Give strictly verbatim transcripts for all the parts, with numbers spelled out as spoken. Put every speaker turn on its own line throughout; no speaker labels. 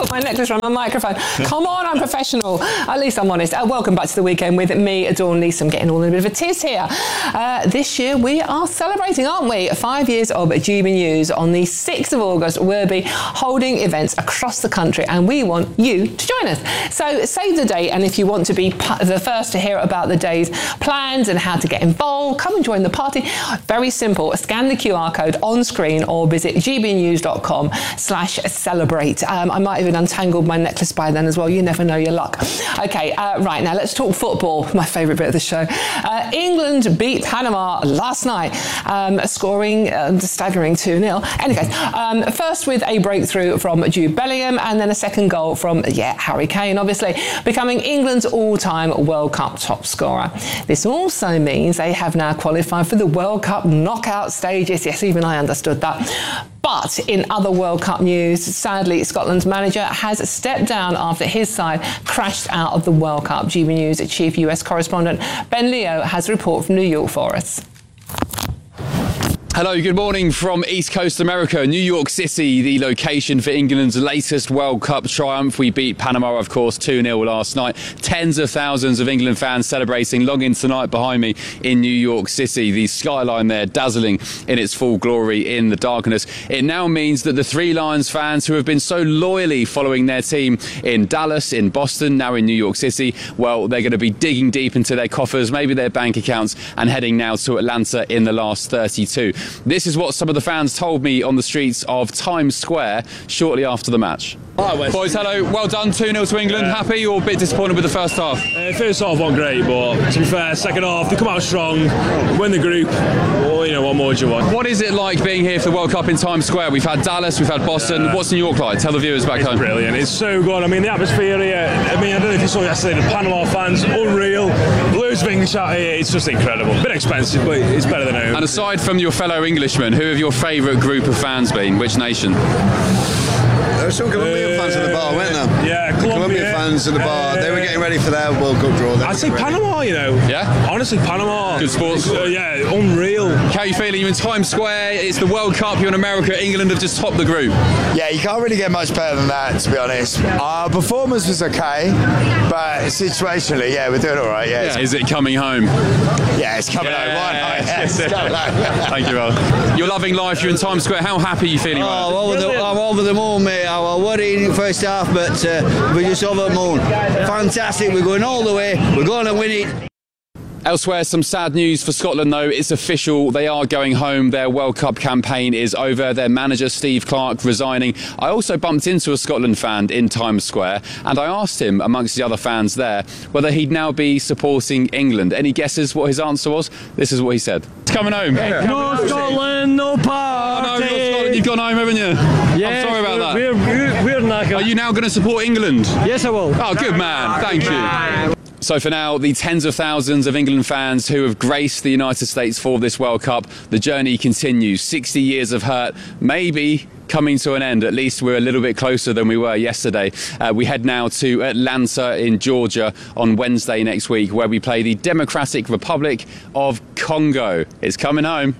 put my necklace around my microphone. Come on, I'm professional. At least I'm honest. Uh, welcome back to the weekend with me, Dawn Leeson. I'm getting all in a bit of a tiz here. Uh, this year we are celebrating, aren't we? Five years of G B News. On the sixth of August, we'll be holding events across the country and we want you to join us. So save the date, and if you want to be the first to hear about the day's plans and how to get involved, come and join the party. Very simple. Scan the Q R code on screen or visit gbnews.com slash celebrate. Um, I might have even untangled my necklace by then as well. You never know your luck. Okay, uh, right, now let's talk football, my favourite bit of the show. Uh, England beat Panama last night, um, scoring uh, staggering two nil. Anyway, um, first with a breakthrough from Jude Bellingham and then a second goal from, yeah, Harry Kane, obviously, becoming England's all-time World Cup top scorer. This also means they have now qualified for the World Cup knockout stages. Yes, even I understood that. But in other World Cup news, sadly, Scotland's manager has stepped down after his side crashed out of the World Cup. G B News chief U S correspondent Ben Leo has a report from New York for us.
Hello, good morning from East Coast America. New York City, the location for England's latest World Cup triumph. We beat Panama, of course, two nil last night. Tens of thousands of England fans celebrating long into tonight behind me in New York City. The skyline there dazzling in its full glory in the darkness. It now means that the Three Lions fans who have been so loyally following their team in Dallas, in Boston, now in New York City, well, they're going to be digging deep into their coffers, maybe their bank accounts, and heading now to Atlanta in the last thirty-two. This is what some of the fans told me on the streets of Times Square shortly after the match.
Hi, Wes.
Boys, hello. Well done. two nil to England.
Yeah.
Happy or a bit disappointed with the first half?
Uh, first half wasn't great, but to be fair, second half, they come out strong, win the group. Well, you know, what more do you want?
What is it like being here for the World Cup in Times Square? We've had Dallas, we've had Boston.
Yeah.
What's New York like? Tell the viewers back
it's
home.
Brilliant. It's so good. I mean, the atmosphere here, I mean, I don't know if you saw yesterday, the Panama fans, unreal. Loads of English out here. It's just incredible. A bit expensive, but it's better than home.
And aside from your fellow Englishmen, who have your favourite group of fans been? Which nation?
There were some Colombian uh, fans in the bar, weren't there?
Yeah, Colombia.
Colombian fans in the bar. Uh, they were getting ready for their World Cup draw.
I'd say Panama, you know.
Yeah?
Honestly, Panama.
Good sports.
Uh, yeah, unreal.
How are you feeling? You're in Times Square, it's the World Cup, you're in America, England have just topped the group.
Yeah, you can't really get much better than that, to be honest. Our performance was okay, but situationally, yeah, we're doing all right, yeah.
yeah. Is it coming home?
Yeah, it's coming
yeah,
home. Why not?
Yes,
Yeah,
yes,
it's coming home.
Thank you, Al. You're loving life, you're in Times Square. How happy are you feeling?
Oh,
right
I'm over, the, I'm over the moon, mate. I was worried in the first half, but uh, we're just over the moon. Fantastic, we're going all the way, we're going to win it.
Elsewhere, some sad news for Scotland, though. It's official. They are going home. Their World Cup campaign is over. Their manager, Steve Clarke, resigning. I also bumped into a Scotland fan in Times Square, and I asked him, amongst the other fans there, whether he'd now be supporting England. Any guesses what his answer was? This is what he said. It's coming home.
Yeah. No Scotland, no party.
Oh, no, you've got Scotland. You've gone home, haven't you?
Yes,
I'm sorry about that.
We're, we're, we're not
Are you now going to support England?
Yes, I will.
Oh, good man. Thank you. So for now, the tens of thousands of England fans who have graced the United States for this World Cup, the journey continues. sixty years of hurt, maybe coming to an end. At least we're a little bit closer than we were yesterday. Uh, we head now to Atlanta in Georgia on Wednesday next week, where we play the Democratic Republic of Congo. It's coming home.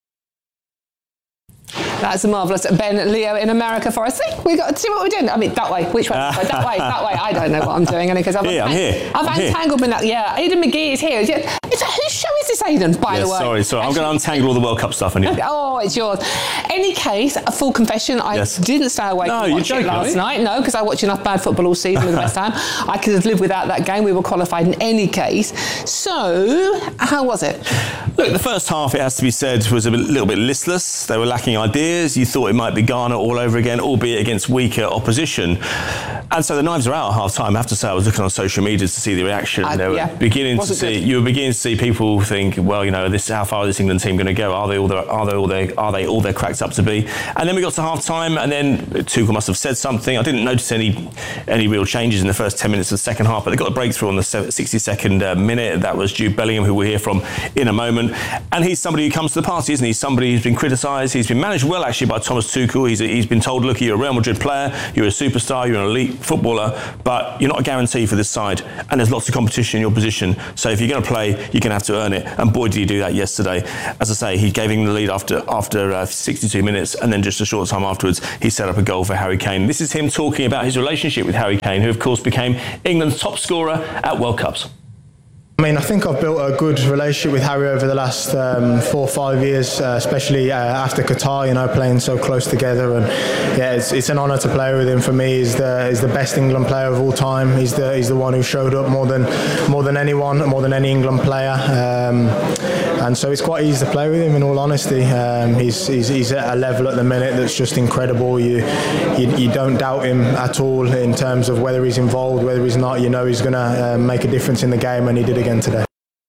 That's a marvellous Ben Leo in America for us. See, we got to see what we're doing. I mean, that way. Which way? Uh, that way. That way. I don't know what I'm doing because I've,
yeah, I'm here.
I've
I'm
untangled me. Yeah, Aidan McGee is here. It's, whose show is this, Aidan? By
yes,
the way.
Sorry, sorry. I'm going to untangle all the World Cup stuff. Anyway.
Oh, it's yours. Any case, a full confession. I
yes.
didn't stay awake
no,
to watch it last night. No, because I watched enough bad football all season with West Ham. I could have lived without that game. We were qualified in any case. So, how was it?
Look, the first half, it has to be said, was a little bit listless. They were lacking ideas. You thought it might be Ghana all over again, albeit against weaker opposition. And so the knives are out at half time. I have to say, I was looking on social media to see the reaction.
Uh,
they were
yeah.
beginning to see,
good.
you were beginning to see people think, well, you know, this how far is this England team going to go? Are they all their, are they all their, are they all they're cracked up to be? And then we got to half time, and then Tuchel must have said something. I didn't notice any any real changes in the first ten minutes of the second half, but they got a breakthrough on the sixty-second uh, minute. That was Jude Bellingham, who we'll hear from in a moment. And he's somebody who comes to the party, isn't he? Somebody who's been criticised. He's been managed well, actually, by Thomas Tuchel. He's, he's been told, look, you're a Real Madrid player, you're a superstar, you're an elite footballer, but you're not a guarantee for this side. And there's lots of competition in your position. So if you're going to play, you're going to have to earn it. And boy, did he do that yesterday. As I say, he gave him the lead after after uh, sixty-two minutes, and then just a short time afterwards, he set up a goal for Harry Kane. This is him talking about his relationship with Harry Kane, who of course became England's top scorer at World Cups.
I mean, I think I've built a good relationship with Harry over the last um, four or five years, uh, especially uh, after Qatar, you know, playing so close together. And yeah, it's, it's an honour to play with him. For me, he's the he's the best England player of all time. He's the he's the one who showed up more than more than anyone, more than any England player. Um, and so it's quite easy to play with him. In all honesty, um, he's, he's he's at a level at the minute that's just incredible. You you, you don't doubt him at all in terms of whether he's involved, whether he's not. You know, he's going to uh, make a difference in the game, and he did again today.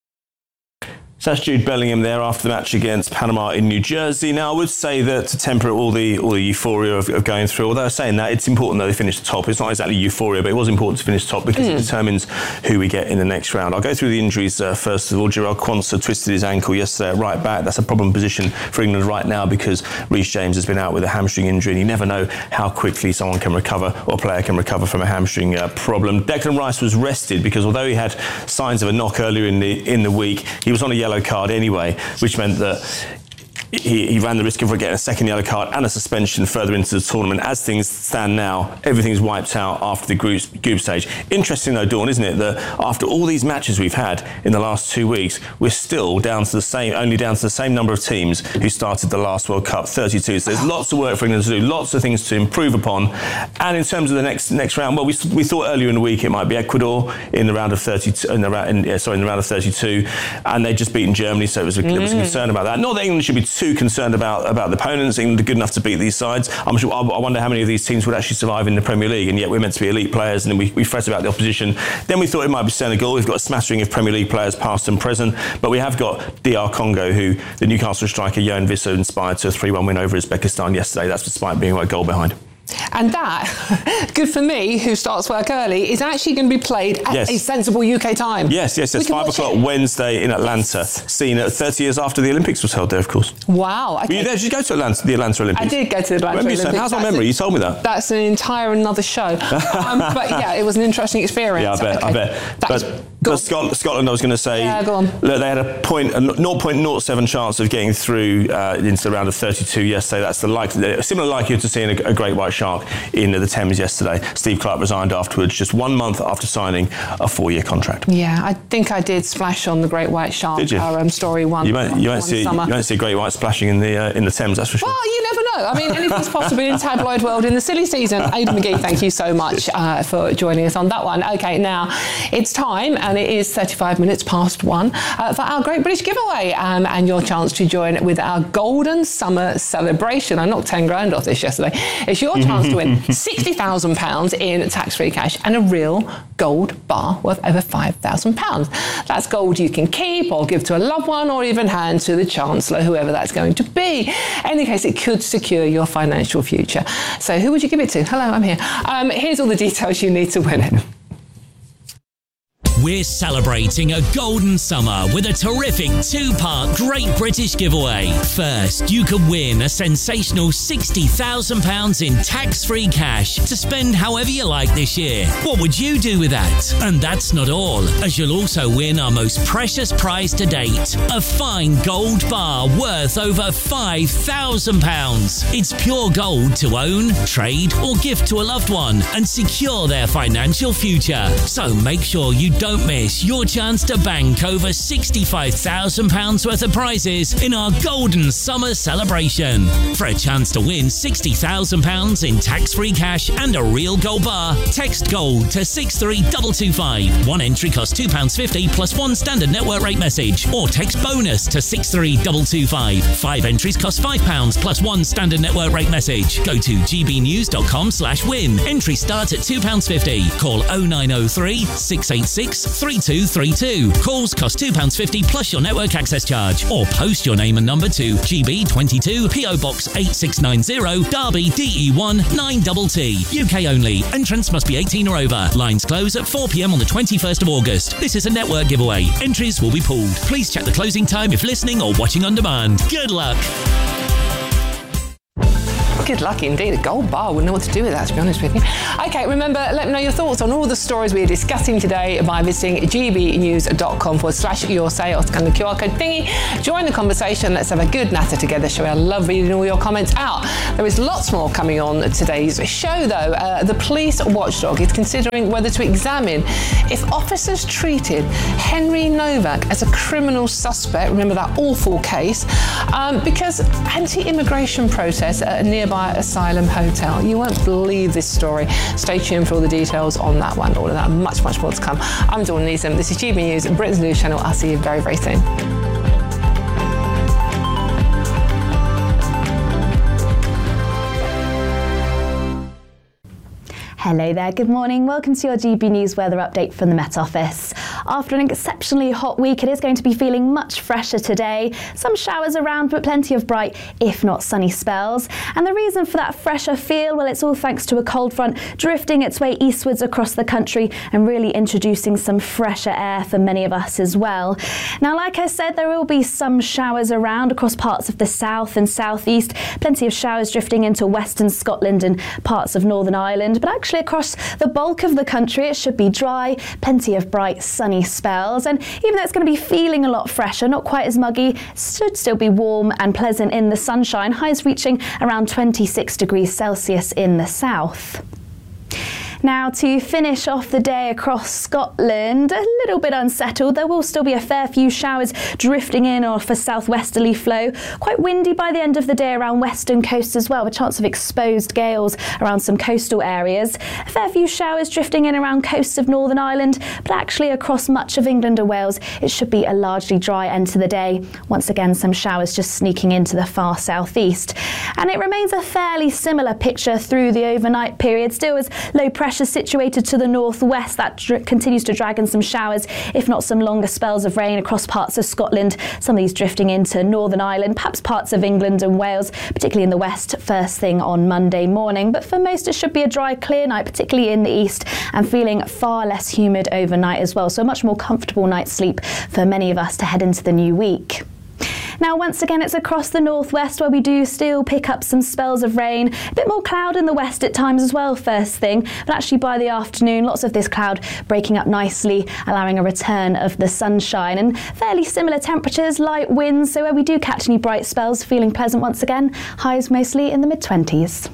So that's Jude Bellingham there after the match against Panama in New Jersey. Now, I would say that to temper all the all the euphoria of, of going through, although saying that, it's important that they finish the top. It's not exactly euphoria, but it was important to finish top because mm. it determines who we get in the next round. I'll go through the injuries uh, first of all. Jarell Quansah twisted his ankle yesterday at right back. That's a problem position for England right now because Reece James has been out with a hamstring injury, and you never know how quickly someone can recover or a player can recover from a hamstring uh, problem. Declan Rice was rested because although he had signs of a knock earlier in the in the week, he was on a yellow card anyway, which meant that He, he ran the risk of getting a second yellow card and a suspension further into the tournament. As things stand now, everything's wiped out after the group, group stage. Interesting though, Dawn, isn't it, that after all these matches we've had in the last two weeks, we're still down to the same, only down to the same number of teams who started the last World Cup, thirty-two. So there's lots of work for England to do, lots of things to improve upon. And in terms of the next next round, well, we, we thought earlier in the week it might be Ecuador in the round of thirty-two, in the round, in, yeah, sorry, in the round of thirty-two, and they'd just beaten Germany, so it was a, mm. there was a concern about that. Not that England should be too concerned about about the opponents. England are good enough to beat these sides. I'm sure. I wonder how many of these teams would actually survive in the Premier League, and yet we're meant to be elite players, and then we, we fret about the opposition. Then we thought it might be Senegal. We've got a smattering of Premier League players, past and present, but we have got D R Congo, who the Newcastle striker Yohan Wissa inspired to a three one win over Uzbekistan yesterday. That's despite being a goal behind.
And that, good for me, who starts work early, is actually going to be played at yes. a sensible U K time.
Yes, yes, yes. Five o'clock Wednesday in Atlanta. Seen at thirty years after the Olympics was held there, of course.
Wow. Okay.
Were you there? Did you go to Atlanta, the Atlanta Olympics?
I did go to the Atlanta Olympics.
How's my memory? You told me that.
That's an entire another show. um, but yeah, it was an interesting experience.
Yeah, I bet.
Okay.
I bet. But, but Scotland, Scotland, I was going to say,
yeah, go on.
Look, they had a point, a zero point zero seven chance of getting through uh, into the round of thirty-two yesterday. That's the like, similar likelihood to seeing a, a great white shark in the Thames yesterday. Steve Clarke resigned afterwards, just one month after signing a four-year contract.
Yeah, I think I did splash on the great white shark.
Did you?
Our um, story one.
You won't, you won't see,
summer.
you won't see a great white splashing in the uh, in the Thames. That's for sure.
Well, you never know. I mean, anything's possible in tabloid world in the silly season. Aidan McGee, thank you so much uh, for joining us on that one. Okay, now it's time, and it is thirty-five minutes past one uh, for our Great British Giveaway, um, and your chance to join with our Golden Summer Celebration. I knocked ten grand off this yesterday. It's your chance to win sixty thousand pounds in tax-free cash and a real gold bar worth over five thousand pounds. That's gold you can keep or give to a loved one or even hand to the Chancellor, whoever that's going to be. In any case, it could secure your financial future. So who would you give it to? Hello, I'm here. Um, here's all the details you need to win it.
We're celebrating a golden summer with a terrific two-part Great British Giveaway. First, you could win a sensational sixty thousand pounds in tax-free cash to spend however you like this year. What would you do with that? And that's not all, as you'll also win our most precious prize to date, a fine gold bar worth over five thousand pounds. It's pure gold to own, trade or gift to a loved one and secure their financial future. So make sure you don't Don't miss your chance to bank over sixty-five thousand pounds worth of prizes in our Golden Summer Celebration. For a chance to win sixty thousand pounds in tax-free cash and a real gold bar, text GOLD to six three two two five. One entry costs two pounds fifty plus one standard network rate message, or text BONUS to six three two two five. Five entries cost five pounds plus one standard network rate message. Go to gbnews.com slash win. Entry starts at two pounds fifty. Call oh nine oh three, six eight six, three two three two. Calls cost two pounds fifty plus your network access charge, or post your name and number to G B twenty-two P O Box eight six nine zero, Derby D E one nine T T. U K only. Entrance must be eighteen or over. Lines close at four p m on the twenty-first of August. This is a network giveaway. Entries will be pooled. Please check the closing time if listening or watching on demand. Good luck.
Good luck indeed. A gold bar. Wouldn't know what to do with that, to be honest with you. OK, remember, let me know your thoughts on all the stories we're discussing today by visiting gbnews.com forward slash your say or scan the Q R code thingy. Join the conversation. Let's have a good natter together, shall we? I love reading all your comments out. There is lots more coming on today's show, though. Uh, the police watchdog is considering whether to examine if officers treated Henry Novak as a criminal suspect. Remember that awful case? Um, because anti-immigration protests at a nearby asylum hotel. You won't believe this story. Stay tuned for all the details on that one. All of that, much, much more to come. I'm Dawn Neeson. This is G B News, Britain's news channel. I'll see you very, very soon.
Hello there, good morning. Welcome to your G B News weather update from the Met Office. After an exceptionally hot week, it is going to be feeling much fresher today. Some showers around, but plenty of bright, if not sunny spells. And the reason for that fresher feel, well, it's all thanks to a cold front drifting its way eastwards across the country and really introducing some fresher air for many of us as well. Now, like I said, there will be some showers around across parts of the south and southeast. Plenty of showers drifting into western Scotland and parts of Northern Ireland, but actually across the bulk of the country it should be dry, plenty of bright sunny spells, and even though it's going to be feeling a lot fresher, not quite as muggy, it should still be warm and pleasant in the sunshine, highs reaching around twenty-six degrees Celsius in the south. Now, to finish off the day across Scotland, a little bit unsettled. There will still be a fair few showers drifting in off a southwesterly flow. Quite windy by the end of the day around western coast as well, with a chance of exposed gales around some coastal areas. A fair few showers drifting in around coasts of Northern Ireland, but actually across much of England and Wales, it should be a largely dry end to the day. Once again, some showers just sneaking into the far southeast. And it remains a fairly similar picture through the overnight period, still as low pressure situated to the northwest that dr- continues to drag in some showers, if not some longer spells of rain across parts of Scotland, some of these drifting into Northern Ireland, perhaps parts of England and Wales, particularly in the west first thing on Monday morning. But for most it should be a dry, clear night, particularly in the east, and feeling far less humid overnight as well, so a much more comfortable night's sleep for many of us to head into the new week. Now, once again, it's across the northwest where we do still pick up some spells of rain. A bit more cloud in the west at times as well, first thing. But actually by the afternoon, lots of this cloud breaking up nicely, allowing a return of the sunshine. And fairly similar temperatures, light winds. So where we do catch any bright spells, feeling pleasant once again. Highs mostly in the mid-twenties.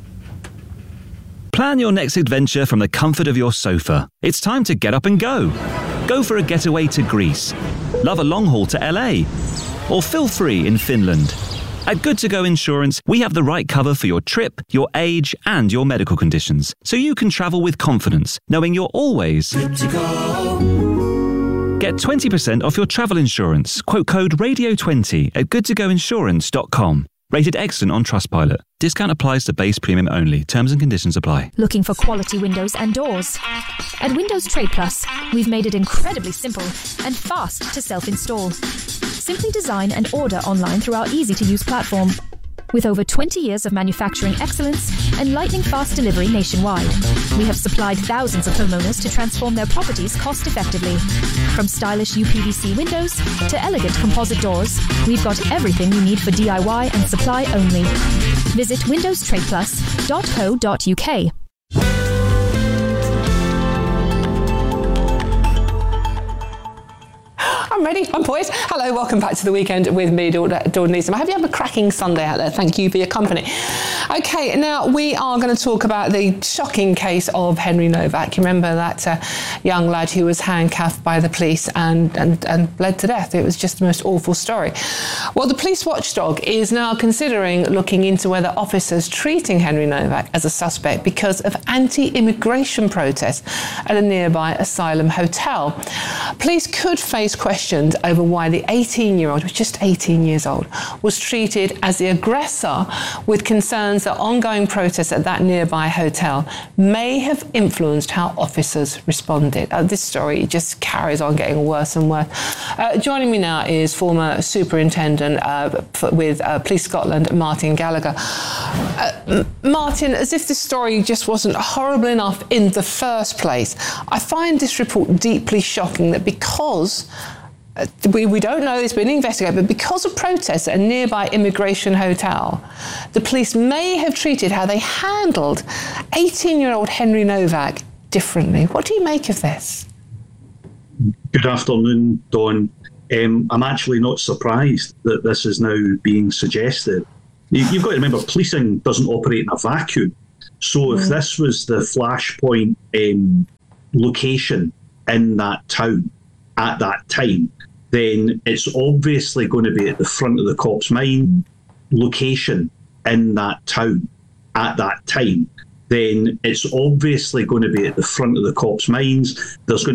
Plan your next adventure from the comfort of your sofa. It's time to get up and go. Go for a getaway to Greece. Love a long haul to L A. Or feel free in Finland. At Good To Go Insurance, we have the right cover for your trip, your age, and your medical conditions, so you can travel with confidence, knowing you're always good to go. Get twenty percent off your travel insurance. Quote code radio twenty at good to go insurance dot com. Rated excellent on Trustpilot. Discount applies to base premium only. Terms and conditions apply.
Looking for quality windows and doors? At Windows Trade Plus, we've made it incredibly simple and fast to self-install. Simply design and order online through our easy-to-use platform. With over twenty years of manufacturing excellence and lightning-fast delivery nationwide, we have supplied thousands of homeowners to transform their properties cost-effectively. From stylish U P V C windows to elegant composite doors, we've got everything you need for D I Y and supply only. Visit windows trade plus dot co dot U K.
I'm ready. I'm poised. Hello, welcome back to the weekend with me, Dawn Neeson. I hope you have a cracking Sunday out there. Thank you for your company. Okay, now we are going to talk about the shocking case of Henry Novak. You remember that uh, young lad who was handcuffed by the police and, and, and bled to death. It was just the most awful story. Well, the police watchdog is now considering looking into whether officers treating Henry Novak as a suspect because of anti-immigration protests at a nearby asylum hotel. Police could face questions over why the eighteen-year-old, was just eighteen years old, was treated as the aggressor, with concerns that ongoing protests at that nearby hotel may have influenced how officers responded. Uh, this story just carries on getting worse and worse. Uh, joining me now is former Superintendent uh, with uh, Police Scotland, Martin Gallagher. Uh, Martin, as if this story just wasn't horrible enough in the first place, I find this report deeply shocking that because uh, we, we don't know, it's been investigated, but because of protests at a nearby immigration hotel, the police may have treated how they handled eighteen-year-old Henry Novak differently. What do you make of this?
Good afternoon, Dawn. Um, I'm actually not surprised that this is now being suggested. You, you've got to remember, policing doesn't operate in a vacuum. So if this was the flashpoint um, location in that town at that time, then it's obviously going to be at the front of the cops' mind. Location in that town at that time, then it's obviously going to be at the front of the cops' minds. There's going